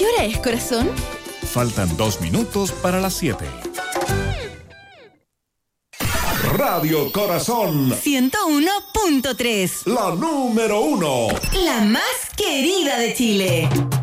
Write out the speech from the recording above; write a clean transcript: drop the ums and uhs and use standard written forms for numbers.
hora es, corazón? Faltan 2 minutos para las 7. Radio Corazón 101.3. La número 1. La más querida de Chile.